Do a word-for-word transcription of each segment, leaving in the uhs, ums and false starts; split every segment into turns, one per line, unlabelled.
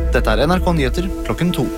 Dette er N R K Nyheter klokken to.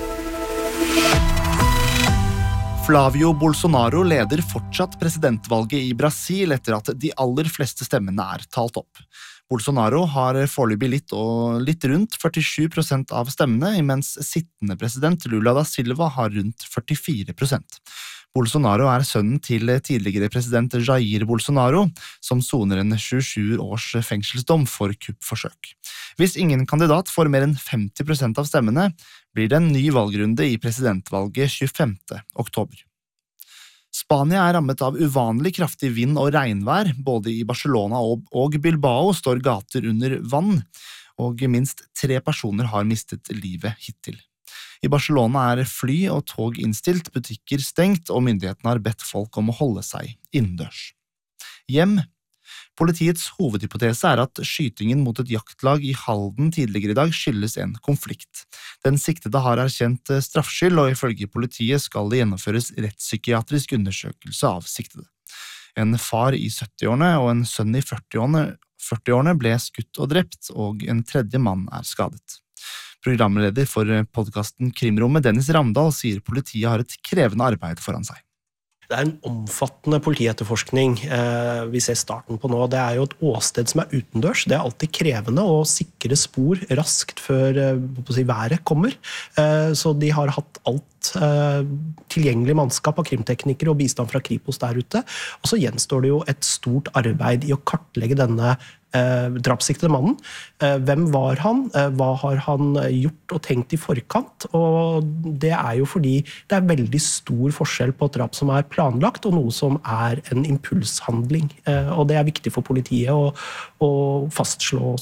Flavio Bolsonaro leder fortsatt presidentvalget i Brasil etter at de aller fleste stemmene er talt opp. Bolsonaro har foreløpig litt og litt rundt førtisju prosent av stemmene, mens sittende president Lula da Silva har rundt førtifire prosent. Bolsonaro er sønnen til tidligere president Jair Bolsonaro, som soner en tjuesju års fengselsdom for kuppforsøk. Hvis ingen kandidat får mer enn femti prosent av stemmene, blir det en ny valgrunde i presidentvalget tjuefemte oktober. Spania er rammet av uvanlig kraftig vind og regnvær. Både i Barcelona og Bilbao står gater under vann, og minst tre personer har mistet livet hittil. I Barcelona er fly og tog innstilt, butikker stengt, og myndighetene har bedt folk om å holde seg innendørs. Hjem. Politiets hovedhypotese er at skytingen mot et jaktlag i Halden tidligere i dag skyldes en konflikt. Den siktede har erkjent straffskyld, og ifølge politiet skal det gjennomføres rettspsykiatrisk undersøkelse av siktede. En far i syttiårene og en sønn i førtiårene ble skutt og drept, og en tredje mann er skadet. Programleder for podcasten Krimrommet, Dennis Ramdal, sier politiet har et krevende arbeid foran seg.
Det er en omfattende politietterforskning eh, vi ser starten på nå. Det er jo et åsted som er utendørs. Det er alltid krevende å sikre spor raskt før eh, på å si, været kommer. Eh, så de har hatt alt eh, tilgjengelig mannskap av krimteknikere og bistand fra Kripos der ute. Og så gjenstår det jo et stort arbeid i å kartlegge denne Eh, drapssiktede mannen. Eh, hvem var han? Eh, hva har han gjort og tenkt i forkant? Og det er jo fordi det er veldig stor forskjell på et drap som er planlagt og noe som er en impulshandling. Eh, og det er viktig for politiet å, å fastslå